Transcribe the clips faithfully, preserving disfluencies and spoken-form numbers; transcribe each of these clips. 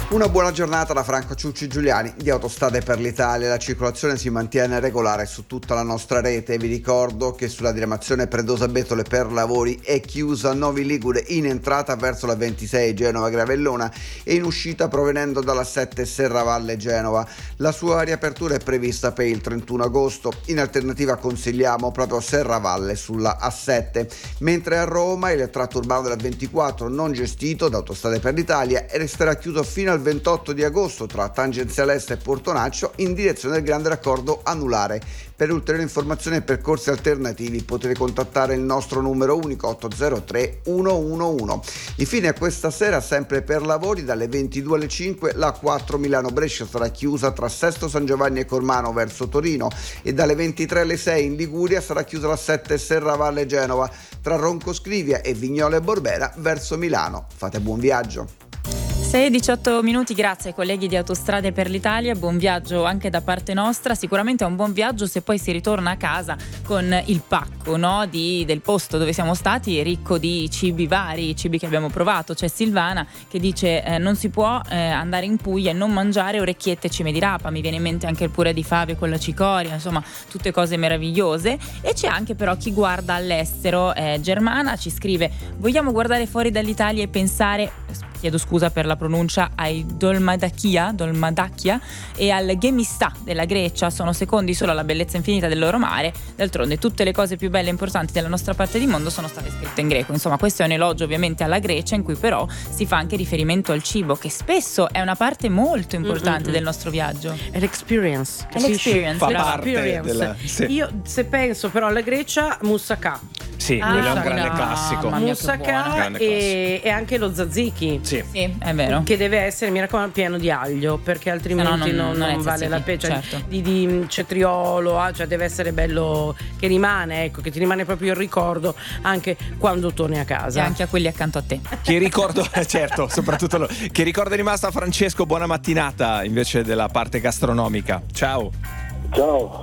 Una buona giornata da Franco Ciucci Giuliani di Autostrade per l'Italia. La circolazione si mantiene regolare su tutta la nostra rete. Vi ricordo che sulla diramazione Predosa Betole per lavori è chiusa Novi Ligure in entrata verso la ventisei Genova Gravellona e in uscita provenendo dalla sette Serravalle Genova. La sua riapertura è prevista per il trentuno agosto. In alternativa consigliamo proprio Serravalle sulla A sette, mentre a Roma il tratto urbano della ventiquattro non gestito da Autostrade per l'Italia resterà chiuso fino al ventotto di agosto tra Tangenziale Est e Portonaccio in direzione del grande raccordo anulare. Per ulteriori informazioni e percorsi alternativi potete contattare il nostro numero unico otto zero tre uno uno uno. Infine questa sera, sempre per lavori, dalle ventidue alle cinque la quattro Milano-Brescia sarà chiusa tra Sesto San Giovanni e Cormano verso Torino e dalle ventitré alle sei in Liguria sarà chiusa la sette Serravalle Genova tra Roncoscrivia e Vignole Borbera verso Milano. Fate buon viaggio. sei e diciotto minuti, grazie ai colleghi di Autostrade per l'Italia, buon viaggio anche da parte nostra. Sicuramente è un buon viaggio se poi si ritorna a casa con il pacco, no, di, del posto dove siamo stati, ricco di cibi vari, cibi che abbiamo provato. C'è Silvana che dice eh, non si può eh, andare in Puglia e non mangiare orecchiette e cime di rapa, mi viene in mente anche il purè di fave con la cicoria, insomma tutte cose meravigliose. E c'è anche però chi guarda all'estero, eh, Germana ci scrive: vogliamo guardare fuori dall'Italia e pensare, chiedo scusa per la pronuncia, ai Dolmadakia, Dolmadachia e al Gemistà della Grecia, sono secondi solo alla bellezza infinita del loro mare. D'altronde tutte le cose più belle e importanti della nostra parte di mondo sono state scritte in greco. Insomma, questo è un elogio ovviamente alla Grecia, in cui però si fa anche riferimento al cibo, che spesso è una parte molto importante mm-hmm. del nostro viaggio. È l'experience. È l'experience. Fa parte della, sì. Io se penso però alla Grecia, moussaka. Sì, Ah, quello è un no, grande classico. Moussaka e, e anche lo tzatziki. Sì. Sì, è vero. Che deve essere, mi raccomando, pieno di aglio, perché altrimenti no, non, non, non, non vale la pena. Cioè, certo. di, di cetriolo, ah, cioè deve essere bello, che rimane, ecco, che ti rimane proprio il ricordo anche quando torni a casa. E anche a quelli accanto a te. Che ricordo, certo, soprattutto lo, che ricordo è rimasta a Francesco. Buona mattinata invece della parte gastronomica. Ciao. Ciao.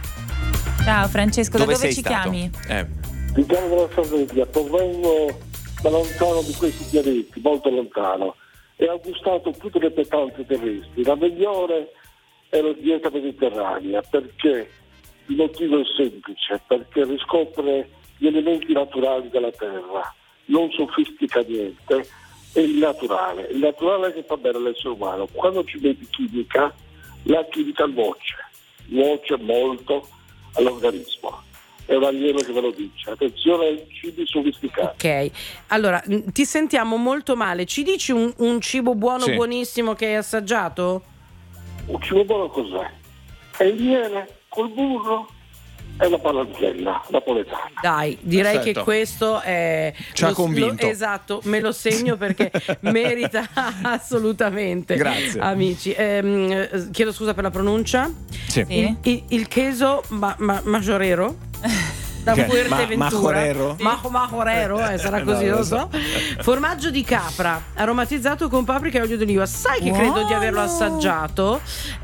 Ciao Francesco, dove da dove sei ci stato? chiami? Eh. Mi chiamo dalla Sardegna, provengo da lontano di questi dialetti, molto lontano, e ho gustato tutte le pietanze terrestri. La migliore è la dieta mediterranea, perché il motivo è semplice, perché riscopre gli elementi naturali della terra, non sofistica niente, è il naturale. Il naturale che fa bene all'essere umano. Quando ci metti chimica, la chimica nuoce, nuoce molto all'organismo. È un alieno che ve lo dice. Attenzione ai cibi sofisticati. Ok, allora ti sentiamo molto male. Ci dici un, un cibo buono, sì. buonissimo che hai assaggiato? Un cibo buono cos'è? È il miele col burro e la palanzella napoletana. Dai, direi Perfetto. che questo è ci ha lo, convinto. Lo, esatto, me lo segno perché merita assolutamente. Grazie. Amici, ehm, chiedo scusa per la pronuncia. Sì. Sì. Il, il queso ma, ma, maggiorero da Che- Fuerteventura, ma- majorero? Ma- majorero, eh, sarà così, No, non lo lo so. Formaggio di capra aromatizzato con paprika e olio d'oliva. Sai che credo di averlo assaggiato,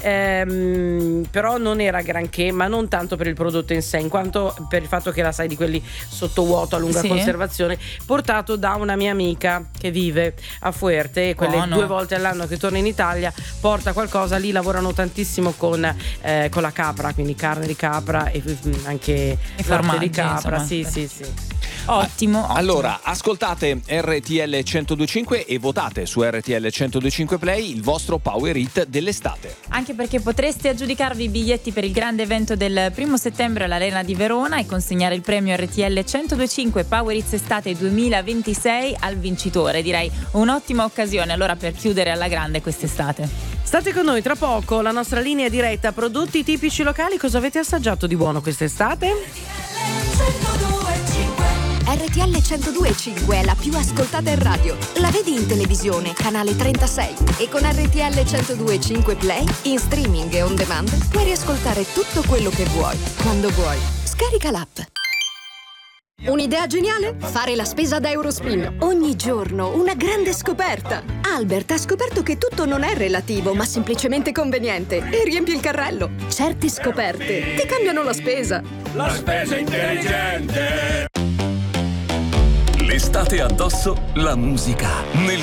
ehm, però non era granché, ma non tanto per il prodotto in sé, in quanto per il fatto che era, sai, di quelli sottovuoto a lunga Sì. conservazione, portato da una mia amica che vive a Fuerte, e quelle Buono. due volte all'anno che torna in Italia porta qualcosa. Lì lavorano tantissimo con, eh, con la capra, quindi carne di capra e mm, anche E latte formaggi, di capra. insomma. Sì, sì, sì. Ottimo, ottimo. Allora, ascoltate R T L centodue e cinque e votate su R T L centodue e cinque Play il vostro Power Hit dell'estate. Anche perché potreste aggiudicarvi i biglietti per il grande evento del primo settembre all'Arena di Verona e consegnare il premio R T L centodue e cinque Power Hits Estate duemilaventisei al vincitore. Direi un'ottima occasione allora per chiudere alla grande quest'estate. State con noi, tra poco la nostra linea diretta prodotti tipici locali. Cosa avete assaggiato di buono quest'estate? R T L centodue e cinque è la più ascoltata in radio. La vedi in televisione, canale trentasei. E con R T L centodue e cinque Play, in streaming e on demand, puoi riascoltare tutto quello che vuoi, quando vuoi. Scarica l'app. Un'idea geniale? Fare la spesa da Eurospin. Ogni giorno una grande scoperta. Albert ha scoperto che tutto non è relativo, ma semplicemente conveniente. E riempi il carrello. Certe scoperte ti cambiano la spesa. La spesa intelligente. L'estate addosso, la musica nel